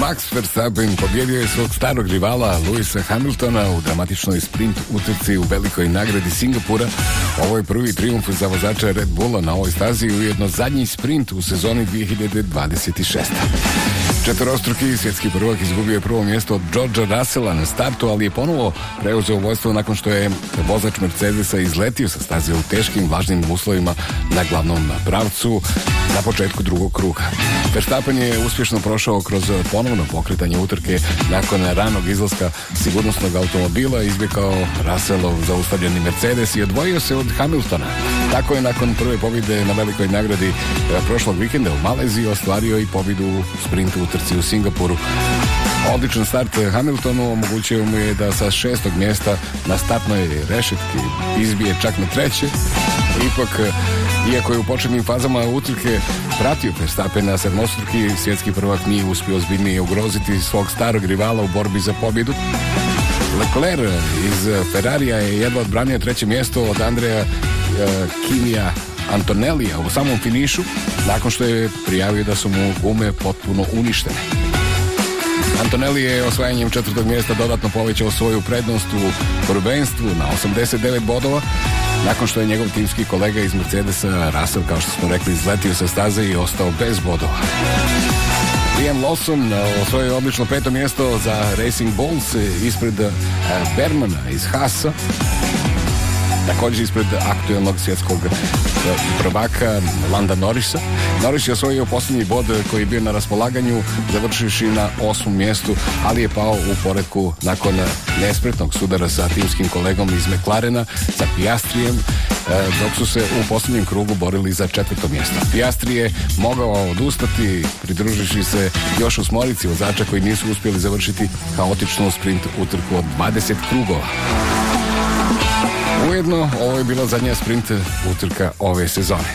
Max Verstappen pobjedio je svog starog rivala Lewisa Hamiltona u dramatičnoj sprint utrci u velikoj nagradi Singapura. Ovo je prvi trijumf za vozača Red Bulla na ovoj stazi i ujedno zadnji sprint u sezoni 2026. Četvorostruki svjetski prvak izgubio je prvo mjesto od Georgea Russella na startu, ali je ponovo preuzeo vodstvo nakon što je vozač Mercedesa izletio sa staze u teškim, vlažnim uslovima na glavnom pravcu na početku drugog kruga. Verstappen je uspješno prošao kroz ponovno pokretanje utrke nakon ranog izlaska sigurnosnog automobila, izbjegao Russellov zaustavljeni Mercedes i odvojio se od Hamiltona. Tako je nakon prve pobjede na velikoj nagradi prošlog vikenda u Maleziji ostvario i pobjedu u sprintu utrci u Singapuru. Odličan start Hamiltonu omogućio mu je da sa 6. mjesta na startnoj rešetki izbije čak na 3. Ipak, iako je u početnim fazama utrke pratio Verstappena, sedmostruki svjetski prvak nije uspio ozbiljnije ugroziti svog starog rivala u borbi za pobjedu. Leclerc iz Ferrarija je jedva odbranio 3. mjesto od Andreja Kimija Antonellija u samom finišu, nakon što je prijavio da su mu gume potpuno uništene. Antonelli je osvajanjem 4. mjesta dodatno povećao svoju prednost u prvenstvu na 89 bodova, nakon što je njegov timski kolega iz Mercedesa Russell, kao što smo rekli, izletio sa staze i ostao bez bodova. Liam Lawson osvojio odlično 5. mjesto za Racing Bulls ispred Bermana iz Haasa, također ispred aktuelnog svjetskog prvaka Landa Norrisa. Norris je osvojio posljednji bod koji je bio na raspolaganju, završivši na 8. mjestu, ali je pao u poretku nakon nespretnog sudara sa timskim kolegom iz McLarena, sa Piastrijem, dok su se u posljednjem krugu borili za 4. mjesto. Piastri je mogao odustati, pridruživši se još osmorici vozača koji nisu uspjeli završiti haotičnu sprint utrku od 20 krugova. Ujedno, ovo je bila zadnja sprint utrka ove sezone.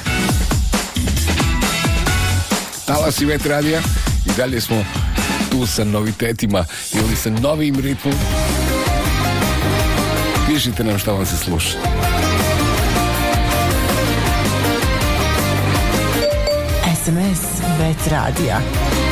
Talas i Vet radija i dalje smo tu sa novitetima ili sa novim ritmom. Pišite nam šta vam se sluša. SMS Vet radija.